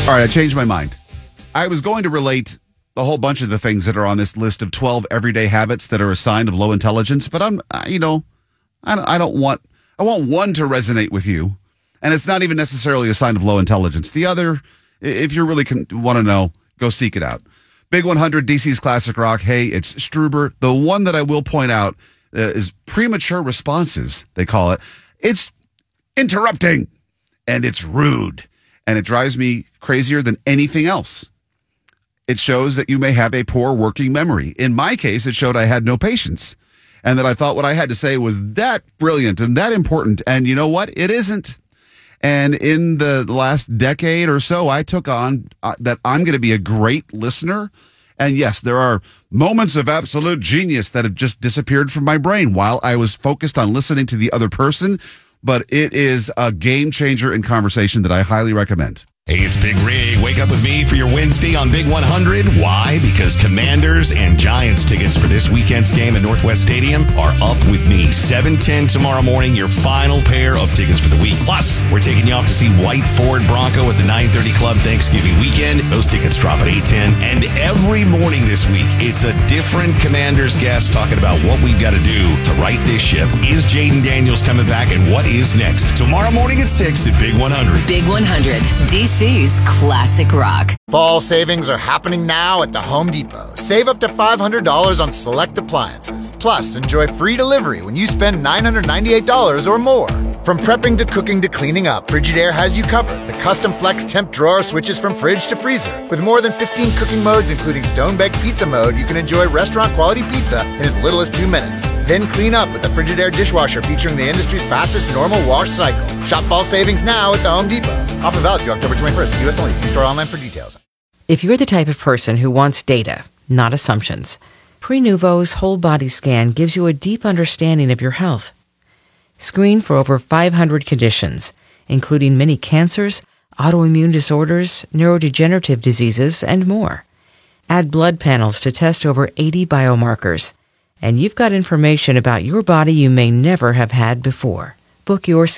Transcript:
All right, I changed my mind. I was going to relate a whole bunch of the things that are on this list of 12 everyday habits that are a sign of low intelligence, but I want one to resonate with you, and it's not even necessarily a sign of low intelligence. The other, if you really want to know, go seek it out. Big 100, DC's Classic Rock. Hey, it's Struber. The one that I will point out is premature responses, they call it. It's interrupting, and it's rude, and it drives me crazier than anything else. It shows that you may have a poor working memory. In my case, it showed I had no patience, and that I thought what I had to say was that brilliant and that important. And you know what? It isn't. And in the last decade or so, I took on that I'm going to be a great listener. And yes, there are moments of absolute genius that have just disappeared from my brain while I was focused on listening to the other person. But it is a game changer in conversation that I highly recommend. Hey, it's Big Rig. Wake up with me for your Wednesday on Big 100. Why? Because Commanders and Giants tickets for this weekend's game at Northwest Stadium are up with me. 7:10 tomorrow morning, your final pair of tickets for the week. Plus, we're taking you off to see White Ford Bronco at the 930 Club Thanksgiving weekend. Those tickets drop at 8:10. And every morning this week, it's a different Commanders guest talking about what we've got to do to right this ship. Is Jaden Daniels coming back, and what is next? Tomorrow morning at 6 at Big 100. Big 100, DC's Classic Rock. Fall savings are happening now at the Home Depot. Save up to $500 on select appliances. Plus, enjoy free delivery when you spend $998 or more. From prepping to cooking to cleaning up, Frigidaire has you covered. The custom flex temp drawer switches from fridge to freezer. With more than 15 cooking modes, including stone-baked pizza mode, you can enjoy restaurant-quality pizza in as little as 2 minutes. Then clean up with the Frigidaire dishwasher featuring the industry's fastest normal wash cycle. Shop fall savings now at the Home Depot. Offer valid through October 21st. U.S. only. See store online for details. If you're the type of person who wants data, not assumptions, Prenuvo's whole body scan gives you a deep understanding of your health. Screen for over 500 conditions, including many cancers, autoimmune disorders, neurodegenerative diseases, and more. Add blood panels to test over 80 biomarkers, and you've got information about your body you may never have had before. Book your